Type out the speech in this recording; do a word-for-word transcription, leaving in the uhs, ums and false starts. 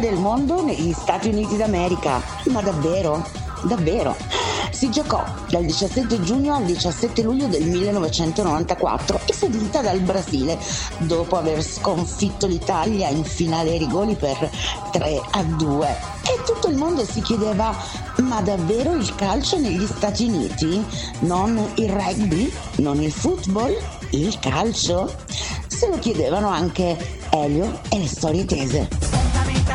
del mondo negli Stati Uniti d'America. Ma davvero? Davvero? Si giocò dal diciassette giugno al diciassette luglio del millenovecentonovantaquattro e fu vinta dal Brasile dopo aver sconfitto l'Italia in finale ai rigori per tre a due. E tutto il mondo si chiedeva: ma davvero il calcio negli Stati Uniti? Non il rugby? Non il football? Il calcio? Se lo chiedevano anche Elio e le storie tese.